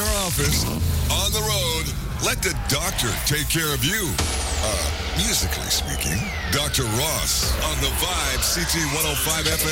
your office, on the road, let the doctor take care of you. Musically speaking, Dr. Ross on the Vibe CT 105 FM.